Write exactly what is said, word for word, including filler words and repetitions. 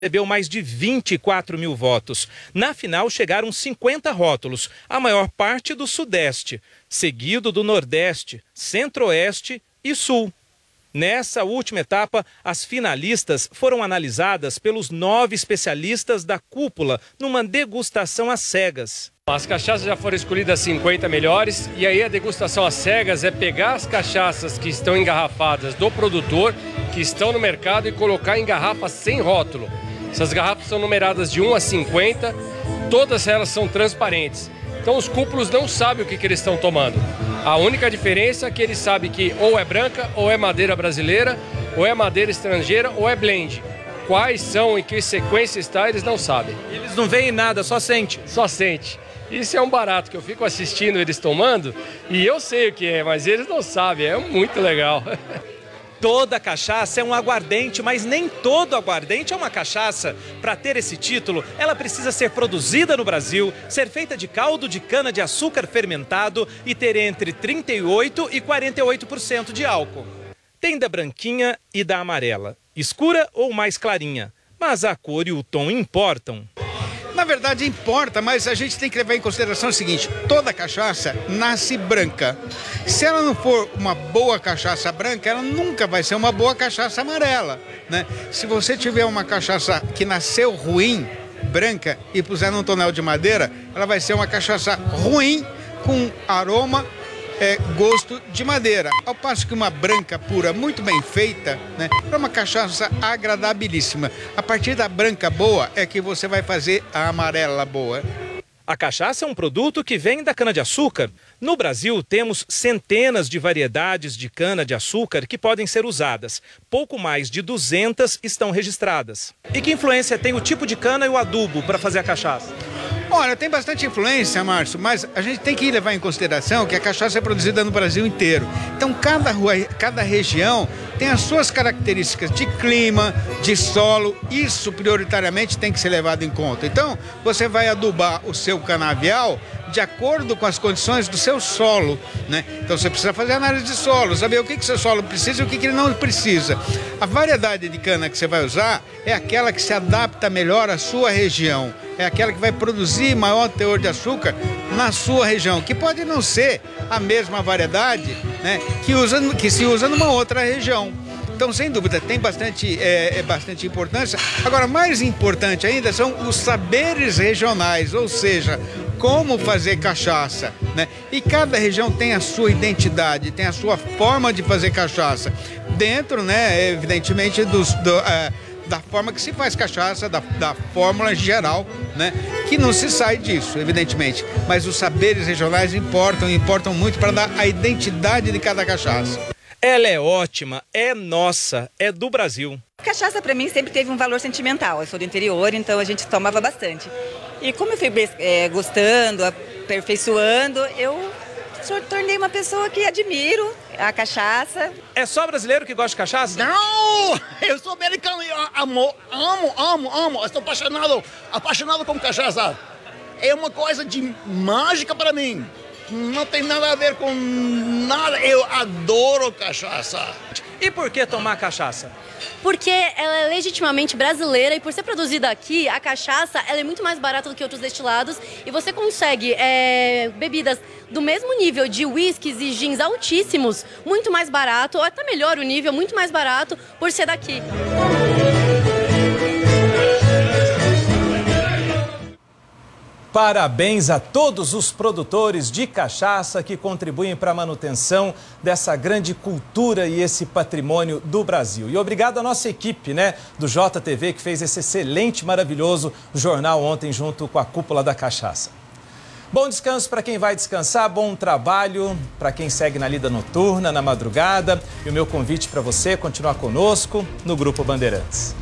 recebeu mais de vinte e quatro mil votos. Na final chegaram cinquenta rótulos, a maior parte do Sudeste, seguido do Nordeste, Centro-Oeste e Sul. Nessa última etapa, as finalistas foram analisadas pelos nove especialistas da cúpula numa degustação às cegas. As cachaças já foram escolhidas cinquenta melhores e aí a degustação às cegas é pegar as cachaças que estão engarrafadas do produtor, que estão no mercado, e colocar em garrafas sem rótulo. Essas garrafas são numeradas de um a cinquenta, todas elas são transparentes. Então os cúpulos não sabem o que, que eles estão tomando. A única diferença é que eles sabem que ou é branca, ou é madeira brasileira, ou é madeira estrangeira, ou é blend. Quais são, em que sequência está, eles não sabem. Eles não veem nada, só sente. Só sente. Isso é um barato, que eu fico assistindo eles tomando e eu sei o que é, mas eles não sabem, é muito legal. Toda cachaça é um aguardente, mas nem todo aguardente é uma cachaça. Para ter esse título, ela precisa ser produzida no Brasil, ser feita de caldo de cana-de-açúcar fermentado e ter entre trinta e oito por cento e quarenta e oito por cento de álcool. Tem da branquinha e da amarela, escura ou mais clarinha, mas a cor e o tom importam. Na verdade importa, mas a gente tem que levar em consideração o seguinte: toda cachaça nasce branca. Se ela não for uma boa cachaça branca, ela nunca vai ser uma boa cachaça amarela, né? Se você tiver uma cachaça que nasceu ruim, branca, e puser num tonel de madeira, ela vai ser uma cachaça ruim, com aroma, é, gosto de madeira. Ao passo que uma branca pura, muito bem feita, né, é uma cachaça agradabilíssima. A partir da branca boa é que você vai fazer a amarela boa. A cachaça é um produto que vem da cana-de-açúcar. No Brasil, temos centenas de variedades de cana-de-açúcar que podem ser usadas. Pouco mais de duzentas estão registradas. E que influência tem o tipo de cana e o adubo para fazer a cachaça? Olha, tem bastante influência, Márcio, mas a gente tem que levar em consideração que a cachaça é produzida no Brasil inteiro. Então, cada, rua, cada região tem as suas características de clima, de solo. Isso, prioritariamente, tem que ser levado em conta. Então, você vai adubar o seu canavial de acordo com as condições do seu solo, né? Então você precisa fazer análise de solo, saber o que que seu solo precisa e o que que ele não precisa. A variedade de cana que você vai usar é aquela que se adapta melhor à sua região, é aquela que vai produzir maior teor de açúcar na sua região, que pode não ser a mesma variedade, né, que, usa, que se usa numa outra região. Então, sem dúvida, tem bastante, é, é bastante importância. Agora, mais importante ainda são os saberes regionais, ou seja, como fazer cachaça, né? E cada região tem a sua identidade, tem a sua forma de fazer cachaça. Dentro, né, evidentemente, dos, do, é, da forma que se faz cachaça, da, da fórmula geral, né? Que não se sai disso, evidentemente. Mas os saberes regionais importam, importam muito para dar a identidade de cada cachaça. Ela é ótima, é nossa, é do Brasil. A cachaça para mim sempre teve um valor sentimental. Eu sou do interior, então a gente tomava bastante. E como eu fui é, gostando, aperfeiçoando, eu tornei uma pessoa que admiro a cachaça. É só brasileiro que gosta de cachaça? Não! Eu sou americano e amo, amo, amo, amo. Estou apaixonado, apaixonado com cachaça. É uma coisa de mágica para mim. Não tem nada a ver com nada. Eu adoro cachaça. E por que tomar cachaça? Porque ela é legitimamente brasileira e por ser produzida aqui, a cachaça ela é muito mais barata do que outros destilados e você consegue é, bebidas do mesmo nível de whiskies e gins altíssimos, muito mais barato, ou até melhor o nível, muito mais barato por ser daqui. Parabéns a todos os produtores de cachaça que contribuem para a manutenção dessa grande cultura e esse patrimônio do Brasil. E obrigado à nossa equipe, né, do J T V, que fez esse excelente, maravilhoso jornal ontem junto com a Cúpula da Cachaça. Bom descanso para quem vai descansar, bom trabalho para quem segue na lida noturna, na madrugada. E o meu convite para você é continuar conosco no Grupo Bandeirantes.